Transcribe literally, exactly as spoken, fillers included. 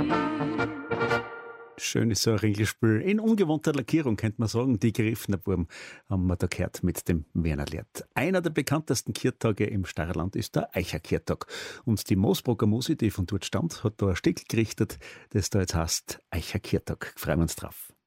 Schön ist so ein Ringelspiel. In ungewohnter Lackierung, könnte man sagen. Die Griffner Buben haben wir da gehört mit dem Wernerlert. Einer der bekanntesten Kirtage im Steirerland ist der Eicher-Kirtag. Und die Moosbrocker Musi, die von dort stammt, hat da ein Stück gerichtet, das da jetzt heißt Eicher-Kirtag. Freuen wir uns drauf.